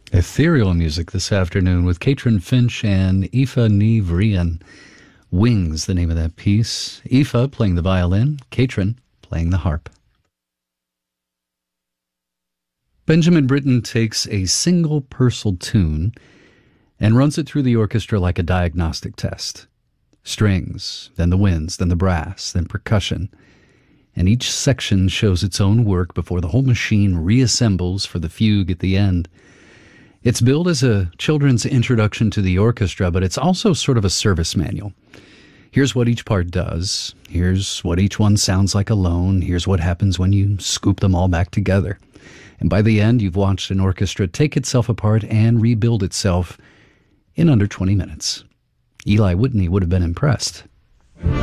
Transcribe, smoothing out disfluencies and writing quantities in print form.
Ethereal music this afternoon with Katrin Finch and Aoife Ní Bhríon. Wings, the name of that piece. Aoife playing the violin, Katrin playing the harp. Benjamin Britten takes a single Purcell tune and runs it through the orchestra like a diagnostic test. Strings, then the winds, then the brass, then percussion. And each section shows its own work before the whole machine reassembles for the fugue at the end. It's billed as a children's introduction to the orchestra, but it's also sort of a service manual. Here's what each part does. Here's what each one sounds like alone. Here's what happens when you scoop them all back together. And by the end, you've watched an orchestra take itself apart and rebuild itself in under 20 minutes. Eli Whitney would have been impressed.